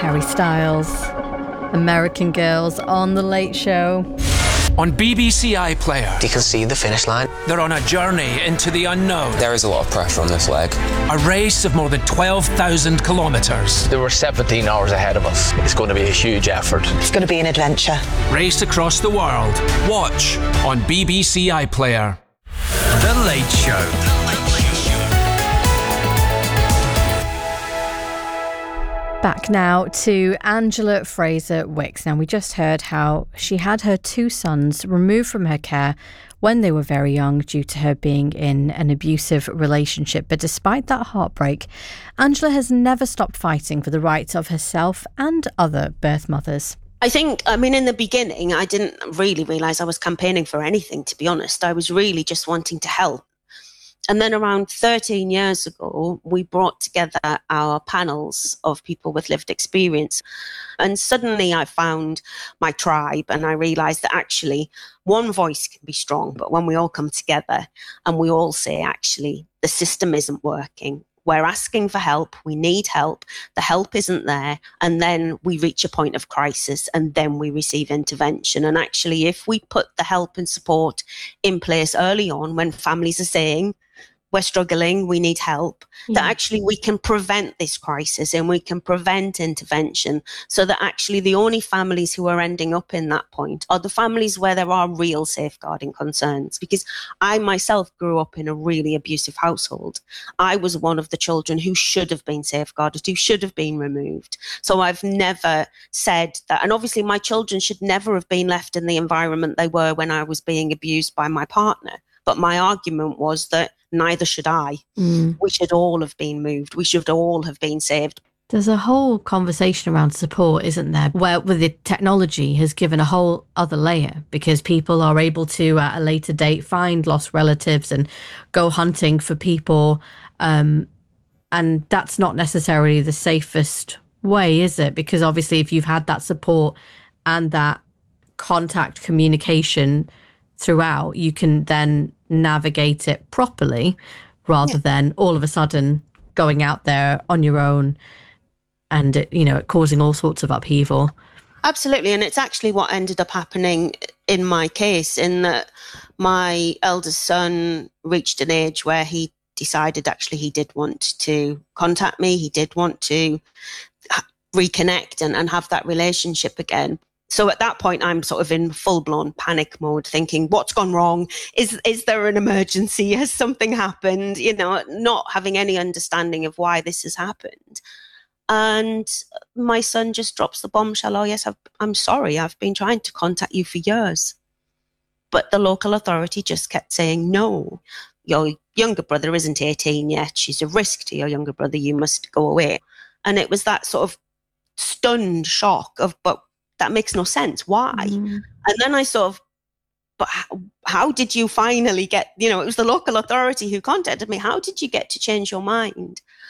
Harry Styles, American Girls on The Late Show. On BBC iPlayer, you can see the finish line. They're on a journey into the unknown. There is a lot of pressure on this leg. A race of more than 12,000 kilometres. There were 17 hours ahead of us. It's going to be a huge effort. It's going to be an adventure. Race across the world. Watch on BBC iPlayer. The Late Show. Back now to Angela Fraser-Wicks. Now, we just heard how she had her two sons removed from her care when they were very young due to her being in an abusive relationship. But despite that heartbreak, Angela has never stopped fighting for the rights of herself and other birth mothers. I think, in the beginning, I didn't really realise I was campaigning for anything, to be honest. I was really just wanting to help. And then around 13 years ago, we brought together our panels of people with lived experience. And suddenly I found my tribe and I realised that actually one voice can be strong, but when we all come together and we all say, actually, the system isn't working, we're asking for help, we need help, the help isn't there, and then we reach a point of crisis and then we receive intervention. And actually, if we put the help and support in place early on when families are saying, we're struggling, we need help, that actually we can prevent this crisis and we can prevent intervention, so that actually the only families who are ending up in that point are the families where there are real safeguarding concerns. Because I myself grew up in a really abusive household. I was one of the children who should have been safeguarded, who should have been removed. So I've never said that. And obviously my children should never have been left in the environment they were when I was being abused by my partner. But my argument was that neither should I. We should all have been moved. We should all have been saved. There's a whole conversation around support, isn't there? Where the technology has given a whole other layer, because people are able to, at a later date, find lost relatives and go hunting for people. And that's not necessarily the safest way, is it? Because obviously if you've had that support and that contact communication throughout, you can then navigate it properly rather than all of a sudden going out there on your own and it causing all sorts of upheaval. Absolutely. And it's actually what ended up happening in my case, in that my eldest son reached an age where he decided actually he did want to contact me. He did want to reconnect and have that relationship again. So at that point, I'm sort of in full-blown panic mode, thinking, what's gone wrong? Is there an emergency? Has something happened? Not having any understanding of why this has happened. And my son just drops the bombshell. Oh, yes, I'm sorry. I've been trying to contact you for years. But the local authority just kept saying, no, your younger brother isn't 18 yet. She's a risk to your younger brother. You must go away. And it was that sort of stunned shock of, but that makes no sense. Why? And then I sort of, but how did you finally get, it was the local authority who contacted me. How did you get to change your mind?